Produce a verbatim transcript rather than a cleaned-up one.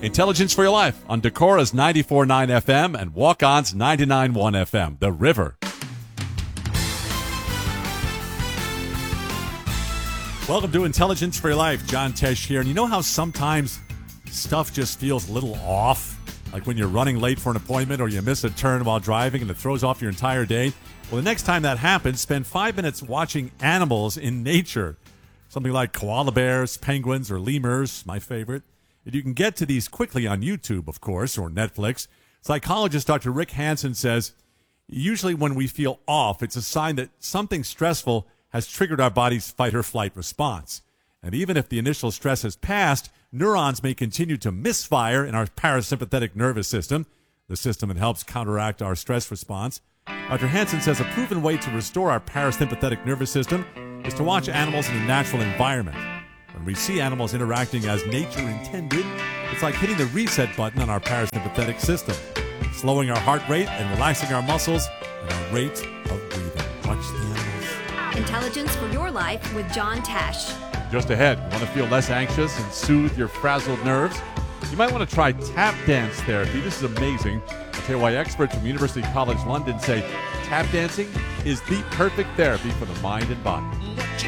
Intelligence for Your Life on Decora's ninety-four point nine F M and Walk-On's ninety-nine point one F M, The River. Welcome to Intelligence for Your Life. John Tesh here. And you know how sometimes stuff just feels a little off? Like when you're running late for an appointment or you miss a turn while driving and it throws off your entire day? Well, the next time that happens, spend five minutes watching animals in nature. Something like koala bears, penguins, or lemurs, my favorite. And you can get to these quickly on YouTube, of course, or Netflix. Psychologist Doctor Rick Hansen says, usually when we feel off, it's a sign that something stressful has triggered our body's fight-or-flight response. And even if the initial stress has passed, neurons may continue to misfire in our parasympathetic nervous system, the system that helps counteract our stress response. Doctor Hansen says a proven way to restore our parasympathetic nervous system is to watch animals in a natural environment. When we see animals interacting as nature intended, it's like hitting the reset button on our parasympathetic system, slowing our heart rate and relaxing our muscles and our rate of breathing. Watch the animals. Intelligence for Your Life with John Tesh. Just ahead, want to feel less anxious and soothe your frazzled nerves? You might want to try tap dance therapy. This is amazing. I'll tell you why experts from University College London say tap dancing is the perfect therapy for the mind and body.